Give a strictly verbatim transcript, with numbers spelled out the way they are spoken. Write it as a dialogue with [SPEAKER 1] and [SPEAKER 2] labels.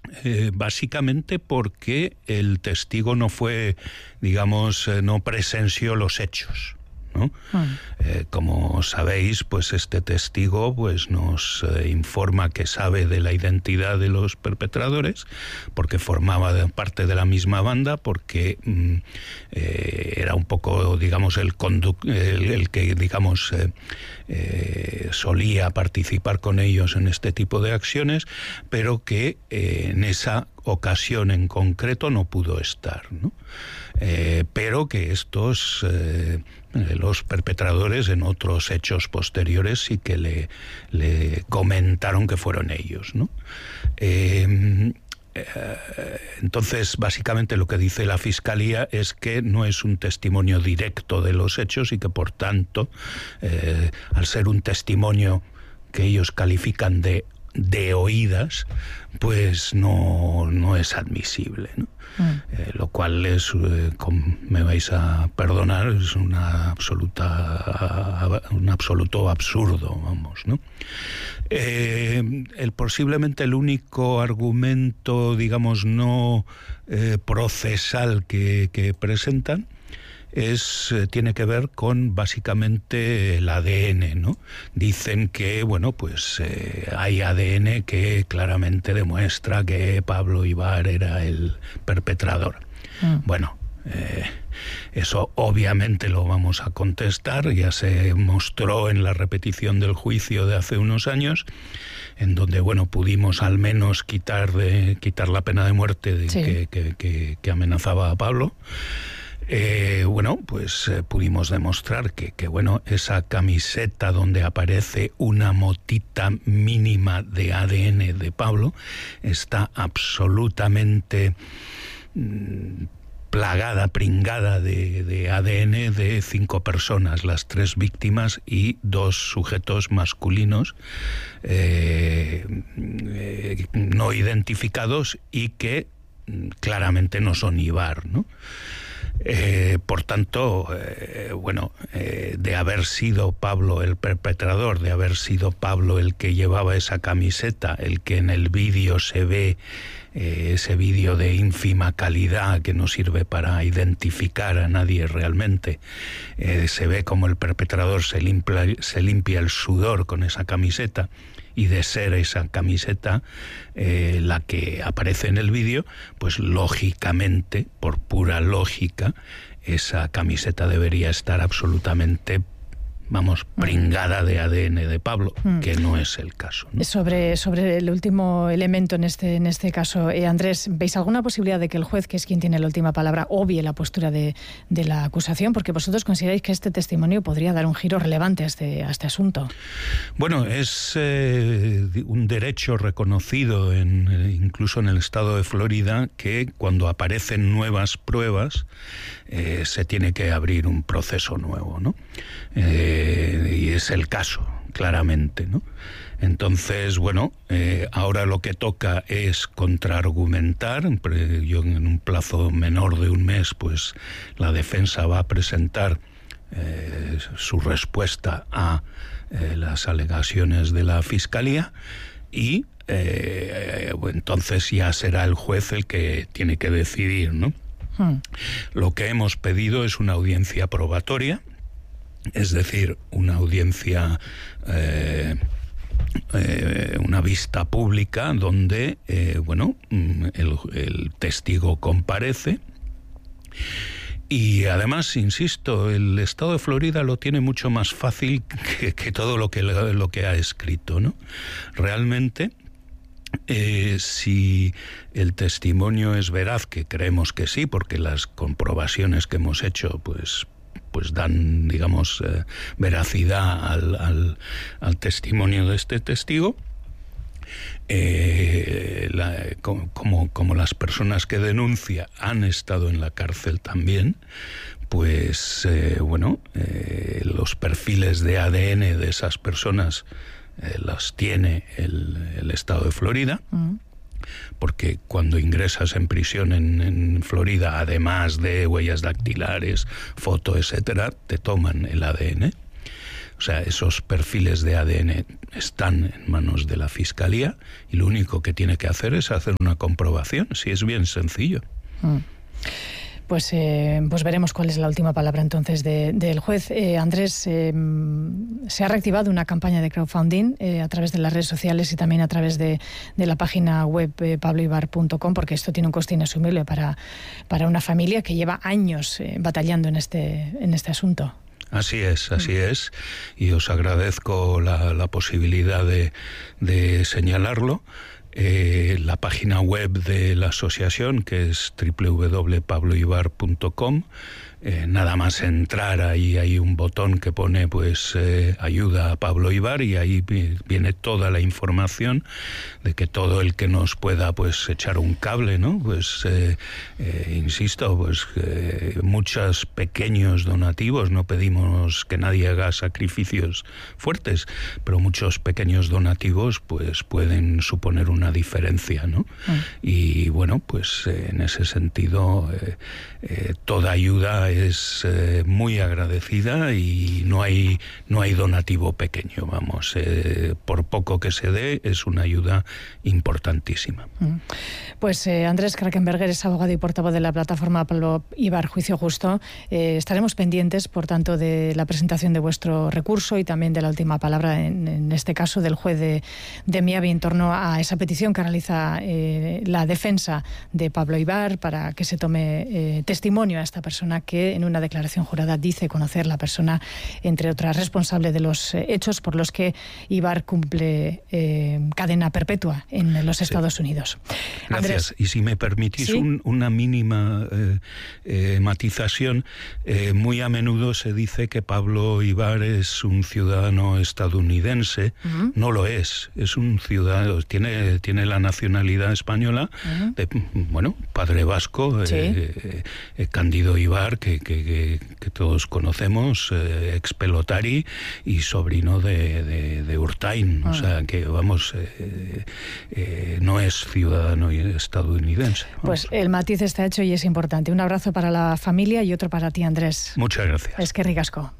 [SPEAKER 1] Eh, básicamente porque el testigo no fue, digamos, eh, no presenció los hechos, ¿no? Ah. Eh, como sabéis, pues este testigo pues nos eh, informa que sabe de la identidad de los perpetradores, porque formaba de parte de la misma banda, porque mm, eh, era un poco, digamos, el, conduc- el, el que, digamos, eh, eh, solía participar con ellos en este tipo de acciones, pero que eh, en esa ocasión en concreto no pudo estar, ¿no? Eh, pero que estos, eh, los perpetradores en otros hechos posteriores sí que le, le comentaron que fueron ellos, ¿no? Eh, eh, entonces, básicamente lo que dice la Fiscalía es que no es un testimonio directo de los hechos y que, por tanto, eh, al ser un testimonio que ellos califican de de oídas, pues no, no es admisible, ¿no? Mm. Eh, lo cual es, eh, como me vais a perdonar, es una absoluta, un absoluto absurdo, vamos, ¿no? Eh, el, posiblemente el único argumento, digamos, no eh, procesal que, que presentan es eh, tiene que ver con básicamente el A D N, ¿no? Dicen que, bueno, pues eh, hay A D N que claramente demuestra que Pablo Ibar era el perpetrador. Mm. Bueno, eh, eso obviamente lo vamos a contestar, ya se mostró en la repetición del juicio de hace unos años, en donde, bueno, pudimos al menos quitar, de, quitar la pena de muerte de, sí. que, que, que, que amenazaba a Pablo. Eh, bueno, pues eh, pudimos demostrar que, que, bueno, esa camiseta donde aparece una motita mínima de A D N de Pablo está absolutamente mmm, plagada, pringada de, de A D N de cinco personas, las tres víctimas y dos sujetos masculinos eh, eh, no identificados y que claramente no son Ibar, ¿no? Eh, por tanto, eh, bueno, eh, de haber sido Pablo el perpetrador, de haber sido Pablo el que llevaba esa camiseta, el que en el vídeo se ve, eh, ese vídeo de ínfima calidad que no sirve para identificar a nadie realmente, eh, se ve como el perpetrador se limpia, se limpia el sudor con esa camiseta, y de ser esa camiseta eh, la que aparece en el vídeo, pues lógicamente, por pura lógica, esa camiseta debería estar absolutamente, vamos, pringada de A D N de Pablo, mm. que no es el caso, ¿no?
[SPEAKER 2] Sobre, sobre el último elemento en este, en este caso, eh, Andrés, ¿veis alguna posibilidad de que el juez, que es quien tiene la última palabra, obvie la postura de, de la acusación? Porque vosotros consideráis que este testimonio podría dar un giro relevante a este, a este asunto.
[SPEAKER 1] Bueno, es eh, un derecho reconocido en, eh, incluso en el estado de Florida, que cuando aparecen nuevas pruebas eh, se tiene que abrir un proceso nuevo, ¿no? Eh, y es el caso, claramente, ¿no? Entonces, bueno, eh, ahora lo que toca es contraargumentar. Yo en un plazo menor de un mes, pues la defensa va a presentar eh, su respuesta a eh, las alegaciones de la Fiscalía y eh, entonces ya será el juez el que tiene que decidir, ¿no? Hmm. Lo que hemos pedido es una audiencia probatoria, es decir, una audiencia, eh, eh, una vista pública donde, eh, bueno, el, el testigo comparece. Y además, insisto, el estado de Florida lo tiene mucho más fácil que, que todo lo que, lo que ha escrito, ¿no? Realmente, Eh, si el testimonio es veraz, que creemos que sí, porque las comprobaciones que hemos hecho, pues pues dan, digamos, eh, veracidad al, al, al testimonio de este testigo, eh, la, como, como las personas que denuncia han estado en la cárcel también, pues eh, bueno, eh, los perfiles de A D N de esas personas eh, los tiene el, el estado de Florida. Mm. Porque cuando ingresas en prisión en, en Florida, además de huellas dactilares, foto, etcétera, te toman el A D N. O sea, esos perfiles de A D N están en manos de la Fiscalía y lo único que tiene que hacer es hacer una comprobación, si es bien sencillo.
[SPEAKER 2] Mm. Pues, eh, pues veremos cuál es la última palabra entonces de, del juez. Eh, Andrés, eh, se ha reactivado una campaña de crowdfunding eh, a través de las redes sociales y también a través de, de la página web eh, pablo ibar punto com, porque esto tiene un coste inasumible para, para una familia que lleva años eh, batallando en este, en este asunto.
[SPEAKER 1] Así es, así es, y os agradezco la, la posibilidad de, de señalarlo. Eh, la página web de la asociación, que es doble u doble u doble u punto pablo ibar punto com, eh, nada más entrar ahí hay un botón que pone pues eh, ayuda a Pablo Ibar, y ahí viene toda la información de que todo el que nos pueda pues echar un cable, ¿no? Pues eh, eh, insisto, pues eh, muchos pequeños donativos, no pedimos que nadie haga sacrificios fuertes, pero muchos pequeños donativos pues pueden suponer una diferencia, ¿no? Mm. Y bueno, pues eh, en ese sentido eh, eh, toda ayuda es eh, muy agradecida, y no hay no hay donativo pequeño, vamos, eh, por poco que se dé es una ayuda importantísima.
[SPEAKER 2] Pues eh, Andrés Krankenberger es abogado y portavoz de la plataforma Pablo Ibar Juicio Justo. Eh, estaremos pendientes, por tanto, de la presentación de vuestro recurso y también de la última palabra, en, en este caso del juez de, de Miabi, en torno a esa petición que realiza eh, la defensa de Pablo Ibar para que se tome eh, testimonio a esta persona que en una declaración jurada dice conocer la persona, entre otras, responsable de los eh, hechos por los que Ibar cumple eh, cadena perpetua en los Estados sí. Unidos.
[SPEAKER 1] Gracias.
[SPEAKER 2] Andrés,
[SPEAKER 1] y si me permitís
[SPEAKER 2] ¿sí?
[SPEAKER 1] un, una mínima eh, eh, matización, eh, muy a menudo se dice que Pablo Ibar es un ciudadano estadounidense. Uh-huh. No lo es, es un ciudadano, tiene, tiene la nacionalidad española, uh-huh. de, bueno, padre vasco, ¿sí? eh, eh, Cándido Ibar, que, que, que, que todos conocemos, eh, ex pelotari y sobrino de, de, de Urtain, uh-huh. O sea que vamos, eh, eh, no es ciudadano estadounidense. Vamos.
[SPEAKER 2] Pues el matiz está hecho y es importante. Un abrazo para la familia y otro para ti, Andrés.
[SPEAKER 1] Muchas gracias.
[SPEAKER 2] Es que ricasco.